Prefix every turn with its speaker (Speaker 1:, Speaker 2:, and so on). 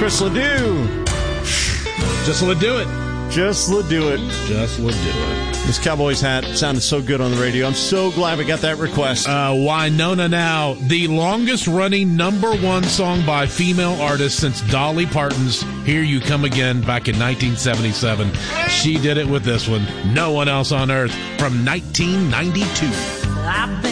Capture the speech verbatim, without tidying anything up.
Speaker 1: Chris Ledoux.
Speaker 2: Just Ledoux it.
Speaker 1: Just Ledoux it.
Speaker 2: Just Ledoux it.
Speaker 1: This Cowboys hat sounded so good on the radio. I'm so glad we got that request.
Speaker 2: Uh, Winona Now, the longest-running number one song by female artist since Dolly Parton's Here You Come Again back in nineteen seventy-seven. She did it with this one. No one else on earth from nineteen ninety-two.